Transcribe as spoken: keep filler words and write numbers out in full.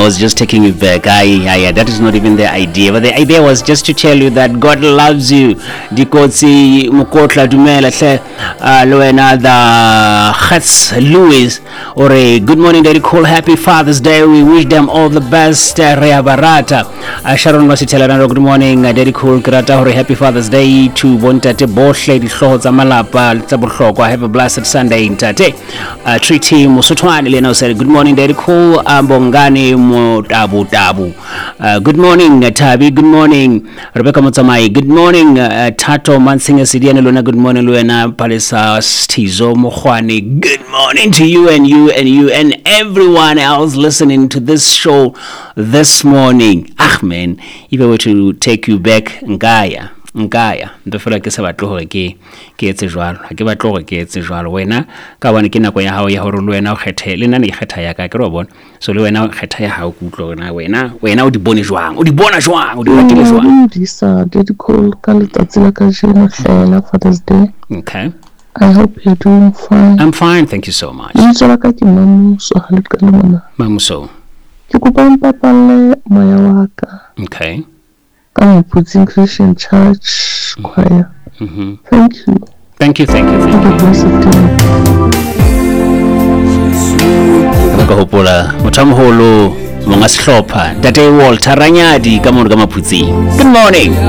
was just taking you back. I, I, that is not even the idea. But the idea was just to tell you that God loves you. Dikotsi Mukotla Dumela hle Luena the Hats Louis or a good morning, Daddy Cool. Happy Father's Day. We wish them all the best. Rea Barata Sharon Masitela. Good morning, Daddy Cool. Grata or happy Father's Day to Bontate Boshle. The Shlots Amalapa. I have a blessed Sunday in Tate. Treaty Musutwan Leno said, good morning, Daddy Cool. Ambongani Motabu Tabu. Good morning, Tabi. Good morning, Rebecca Mutamai. Good morning, uh, Tato Mansinga Sidiana Luna. Good morning, Luena Palisa Stizo Mohwani. Good morning to you and you and you and everyone else listening to this show this morning. Ah, man, if I were to take you back, Ngaya. Nkaya ndo fela ke se batlo hore ke ke etse jwalo ha ke batlo hore ke etse jwalo wena ka bone ke nako ya hao ya hore le wena o kgethe le nna ne kgetha ya ka ke ro bona so le wena o kgetha ya hao kutlo na wena wena o di bone jwang o di bona jwang o di ratile jwang di sa Daddy Cool ka letsatsi la ka jeno hlela Father's Day. Okay, I hope you're doing fine. I'm fine, thank you so much. Ntse ka ke mamuso ha le ka le mona Mamuso. ke kopa mpapalle moya wa ka. Okay. I'm putting Christian Church choir. Mm-hmm. Thank you. Thank you, thank you, thank Have a blessed day. you. Hopola mothamholo monga sehlopha Tate Walter Ranyadi ka mona ka Maputseng. Good morning.